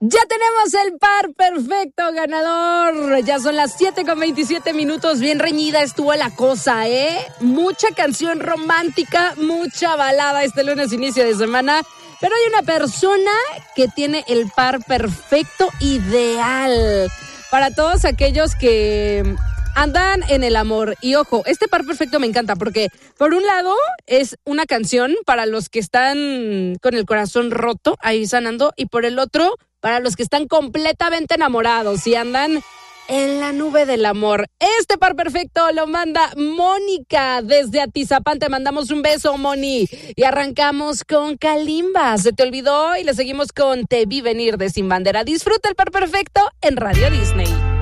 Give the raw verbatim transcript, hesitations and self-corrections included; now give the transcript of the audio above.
Ya tenemos el par perfecto ganador. Ya son las siete con veintisiete minutos. Bien reñida estuvo la cosa, ¿eh? Mucha canción romántica, mucha balada este lunes inicio de semana. Pero hay una persona que tiene el par perfecto ideal para todos aquellos que andan en el amor. Y ojo, este par perfecto me encanta porque por un lado es una canción para los que están con el corazón roto, ahí sanando, y por el otro para los que están completamente enamorados y andan en la nube del amor. Este par perfecto lo manda Mónica desde Atizapán. Te mandamos un beso, Moni. Y arrancamos con Kalimba. Se te olvidó y le seguimos con Te vi venir de Sin Bandera. Disfruta el par perfecto en Radio Disney.